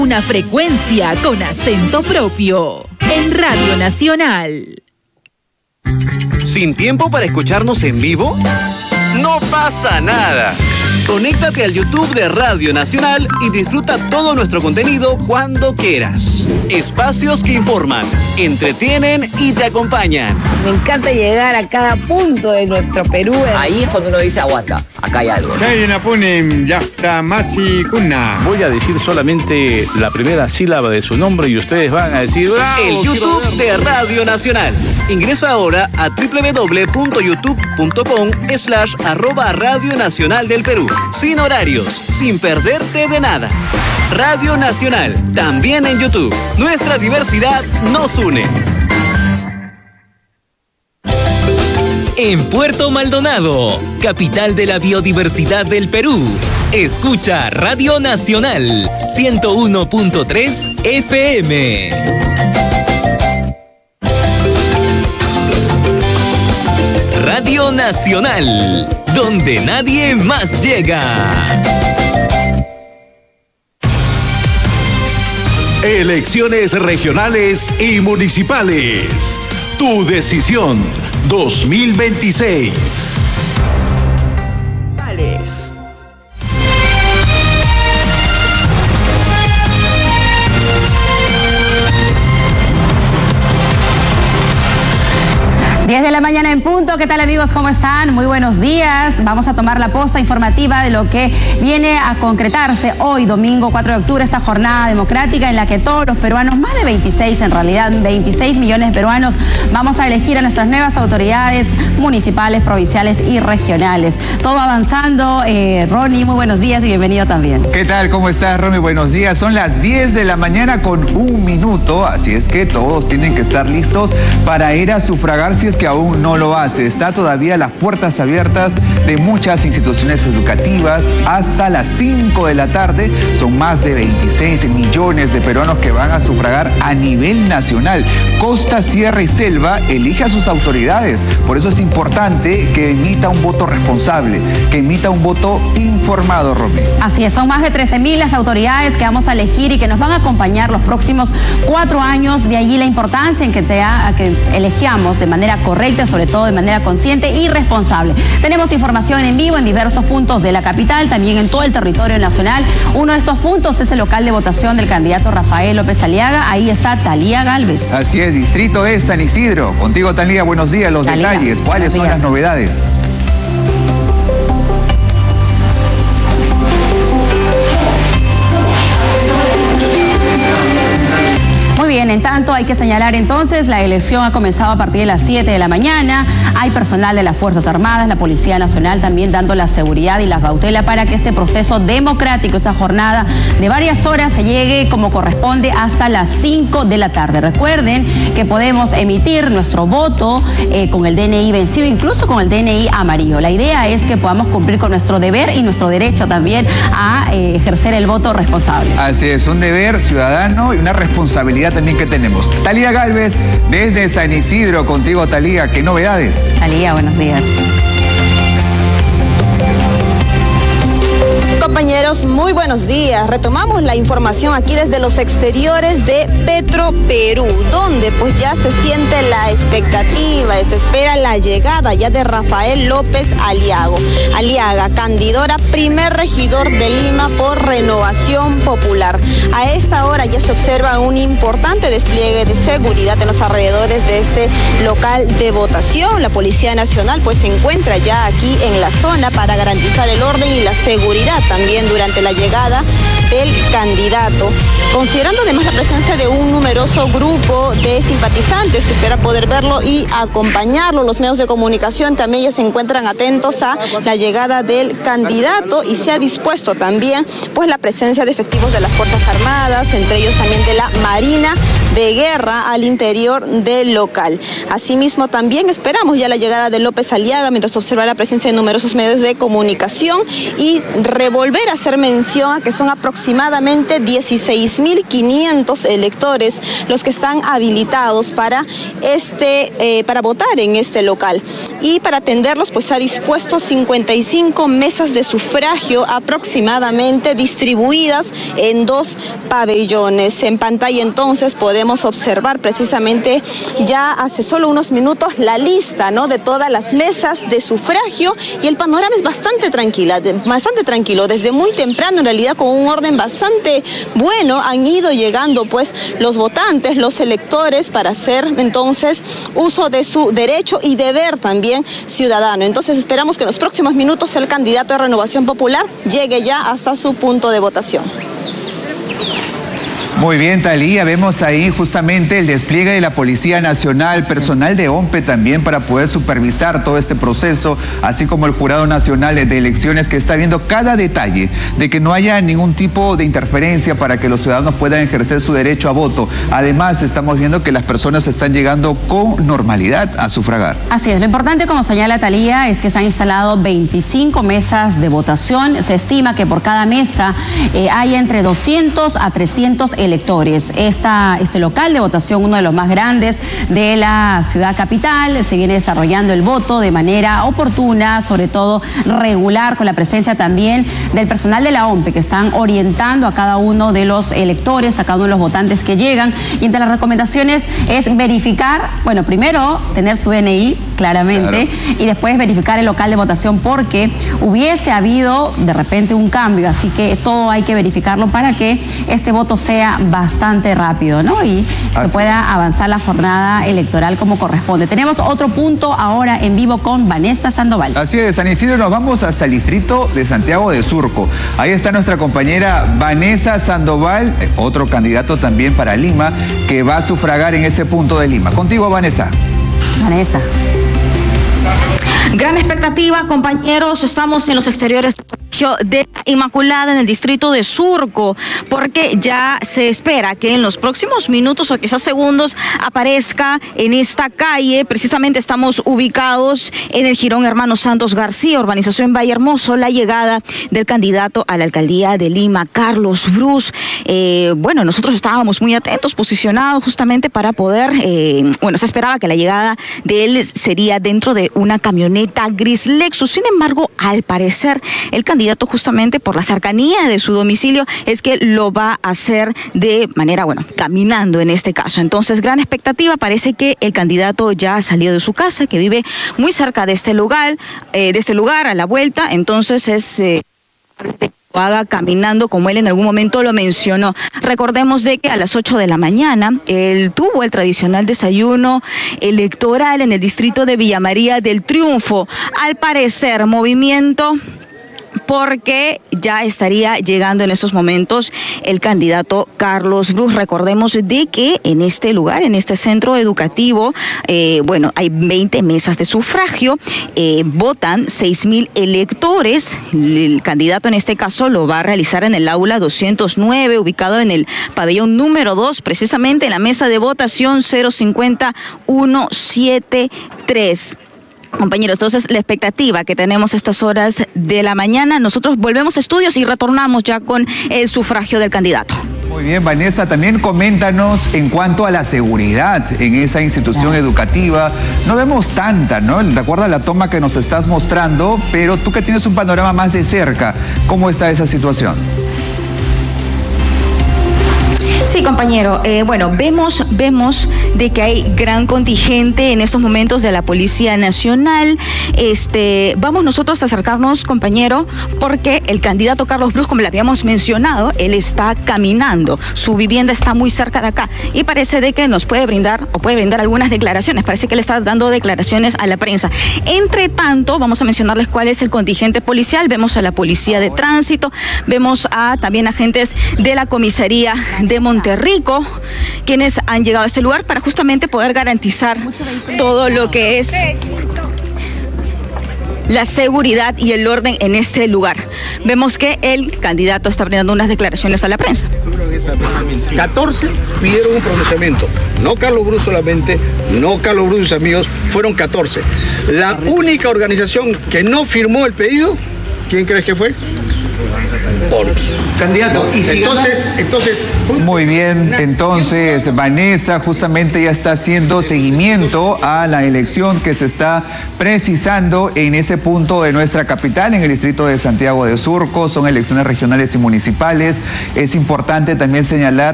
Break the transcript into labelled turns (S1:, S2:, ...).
S1: Una frecuencia con acento propio. En Radio Nacional.
S2: ¿Sin tiempo para escucharnos en vivo? No pasa nada. Conéctate al YouTube de Radio Nacional y disfruta todo nuestro contenido cuando quieras. Espacios que informan, entretienen y te acompañan.
S3: Me encanta llegar a cada punto de nuestro Perú.
S4: Ahí es cuando uno dice aguanta, acá hay algo.
S5: Voy a decir solamente la primera sílaba de su nombre y ustedes van a decir ¡bravo!
S2: El YouTube de Radio Nacional. Ingresa ahora a www.youtube.com/@Radio Nacional del Perú. Sin horarios, sin perderte de nada. Radio Nacional, también en YouTube. Nuestra diversidad nos une.
S6: En Puerto Maldonado, capital de la biodiversidad del Perú, escucha Radio Nacional 101.3 FM. Radio Nacional, donde nadie más llega.
S7: Elecciones regionales y municipales. Tu decisión 2026.
S1: Vales.
S8: 10 de la mañana en punto. ¿Qué tal, amigos? ¿Cómo están? Muy buenos días. Vamos a tomar la posta informativa de lo que viene a concretarse hoy, domingo 4 de octubre, esta jornada democrática en la que todos los peruanos, más de 26 en realidad, 26 millones de peruanos, vamos a elegir a nuestras nuevas autoridades municipales, provinciales y regionales. Todo avanzando. Ronnie, muy buenos días y bienvenido también.
S9: ¿Qué tal? ¿Cómo estás, Romy? Buenos días. Son las 10 de la mañana con 1 minuto, así es que todos tienen que estar listos para ir a sufragar si es que aún no lo hace. Está todavía las puertas abiertas de muchas instituciones educativas hasta las 5 de la tarde. Son más de 26 millones de peruanos que van a sufragar a nivel nacional. Costa, Sierra y Selva elige a sus autoridades. Por eso es importante que emita un voto responsable, que emita un voto informado, Romy.
S8: Así es, son más de 13.000 las autoridades que vamos a elegir y que nos van a acompañar los próximos 4 años. De allí la importancia en que elegamos de manera correcta, sobre todo de manera consciente y responsable. Tenemos información en vivo en diversos puntos de la capital, también en todo el territorio nacional. Uno de estos puntos es el local de votación del candidato Rafael López Aliaga. Ahí está Talía Galvez.
S9: Así es, distrito de San Isidro. Contigo, Talía, buenos días. Los
S8: Talía,
S9: detalles, ¿cuáles son las novedades?
S8: Muy bien, en tanto hay que señalar entonces, la elección ha comenzado a partir de las 7 de la mañana. Hay personal de las Fuerzas Armadas, la Policía Nacional también dando la seguridad y la cautela para que este proceso democrático, esta jornada de varias horas, se llegue como corresponde hasta las 5 de la tarde. Recuerden que podemos emitir nuestro voto con el DNI vencido, incluso con el DNI amarillo. La idea es que podamos cumplir con nuestro deber y nuestro derecho también a ejercer el voto responsable.
S9: Así es, un deber ciudadano y una responsabilidad también que tenemos. Talía Galvez, desde San Isidro, contigo, Talía, ¿qué novedades?
S8: Talía, buenos días.
S10: Compañeros, muy buenos días. Retomamos la información aquí desde los exteriores de Petro Perú, donde pues ya se siente la expectativa, se espera la llegada ya de Rafael López Aliaga, candidato a primer regidor de Lima por Renovación Popular. A esta hora ya se observa un importante despliegue de seguridad en los alrededores de este local de votación. La Policía Nacional pues se encuentra ya aquí en la zona para garantizar el orden y la seguridad también durante la llegada del candidato, considerando además la presencia de un numeroso grupo de simpatizantes que espera poder verlo y acompañarlo. Los medios de comunicación también ya se encuentran atentos a la llegada del candidato y se ha dispuesto también pues la presencia de efectivos de las Fuerzas Armadas, entre ellos también de la Marina, de guerra al interior del local. Asimismo, también esperamos ya la llegada de López Aliaga, mientras observa la presencia de numerosos medios de comunicación, y volver a hacer mención a que son aproximadamente 16.500 electores los que están habilitados para votar en este local. Y para atenderlos, pues ha dispuesto 55 mesas de sufragio aproximadamente distribuidas en 2 pabellones. En pantalla entonces podemos observar precisamente ya hace solo unos minutos la lista, ¿no?, de todas las mesas de sufragio, y el panorama es bastante tranquilo. Desde muy temprano, en realidad, con un orden bastante bueno, han ido llegando pues los votantes, los electores, para hacer entonces uso de su derecho y deber también ciudadano. Entonces esperamos que en los próximos minutos el candidato de Renovación Popular llegue ya hasta su punto de votación.
S9: Muy bien, Thalía, vemos ahí justamente el despliegue de la Policía Nacional, personal de OMPE también para poder supervisar todo este proceso, así como el Jurado Nacional de Elecciones, que está viendo cada detalle de que no haya ningún tipo de interferencia para que los ciudadanos puedan ejercer su derecho a voto. Además, estamos viendo que las personas están llegando con normalidad a sufragar.
S8: Así es, lo importante, como señala Thalía, es que se han instalado 25 mesas de votación. Se estima que por cada mesa hay entre 200 a 300 electores. Este local de votación, uno de los más grandes de la ciudad capital, se viene desarrollando el voto de manera oportuna, sobre todo regular, con la presencia también del personal de la OMPE, que están orientando a cada uno de los electores, a cada uno de los votantes que llegan. Y entre las recomendaciones es verificar, bueno, primero tener su DNI, claramente, claro, y después verificar el local de votación, porque hubiese habido de repente un cambio, así que todo hay que verificarlo para que este voto sea bastante rápido, ¿no? Y se pueda avanzar la jornada electoral como corresponde. Tenemos otro punto ahora en vivo con Vanessa Sandoval.
S9: Así es, de San Isidro nos vamos hasta el distrito de Santiago de Surco. Ahí está nuestra compañera Vanessa Sandoval, otro candidato también para Lima, que va a sufragar en ese punto de Lima. Contigo, Vanessa.
S8: Vanessa.
S11: Gran expectativa, compañeros. Estamos en los exteriores de Inmaculada, en el distrito de Surco, porque ya se espera que en los próximos minutos o quizás segundos aparezca en esta calle. Precisamente estamos ubicados en el Jirón Hermanos Santos García, urbanización Valle Hermoso, la llegada del candidato a la alcaldía de Lima, Carlos Brus. Bueno, nosotros estábamos muy atentos, posicionados justamente para poder, se esperaba que la llegada de él sería dentro de una camioneta gris Lexus. Sin embargo, al parecer, el candidato, justamente por la cercanía de su domicilio, es que lo va a hacer de manera, caminando en este caso. Entonces, gran expectativa. Parece que el candidato ya salió de su casa, que vive muy cerca de este lugar, a la vuelta. Entonces haga caminando, como él en algún momento lo mencionó. Recordemos de que a las 8 de la mañana él tuvo el tradicional desayuno electoral en el distrito de Villa María del Triunfo. Al parecer, movimiento, porque ya estaría llegando en estos momentos el candidato Carlos Brus. Recordemos de que en este lugar, en este centro educativo, hay 20 mesas de sufragio, votan 6.000 electores. El candidato en este caso lo va a realizar en el aula 209, ubicado en el pabellón número 2, precisamente en la mesa de votación 050173. Compañeros, entonces la expectativa que tenemos a estas horas de la mañana, nosotros volvemos a estudios y retornamos ya con el sufragio del candidato.
S9: Muy bien, Vanessa, también coméntanos en cuanto a la seguridad en esa institución educativa. No vemos tanta, ¿no? De acuerdo a la toma que nos estás mostrando, pero tú que tienes un panorama más de cerca, ¿cómo está esa situación?
S11: Sí, compañero. Vemos de que hay gran contingente en estos momentos de la Policía Nacional. Vamos nosotros a acercarnos, compañero, porque el candidato Carlos Brus, como le habíamos mencionado, él está caminando. Su vivienda está muy cerca de acá y parece de que nos puede brindar algunas declaraciones. Parece que él está dando declaraciones a la prensa. Entre tanto, vamos a mencionarles cuál es el contingente policial. Vemos a la Policía de Tránsito, vemos a también agentes de la Comisaría de Monterrico, quienes han llegado a este lugar para justamente poder garantizar todo lo que es la seguridad y el orden en este lugar. Vemos que el candidato está brindando unas declaraciones a la prensa.
S12: 14 pidieron un pronunciamiento, no Carlos Cruz solamente, no Carlos Cruz y sus amigos, fueron 14. La única organización que no firmó el pedido, ¿quién crees que fue?
S13: Candidato, ¿y si
S12: entonces...
S9: Muy bien, entonces Vanessa justamente ya está haciendo seguimiento a la elección que se está precisando en ese punto de nuestra capital, en el distrito de Santiago de Surco. Son elecciones regionales y municipales. Es importante también señalar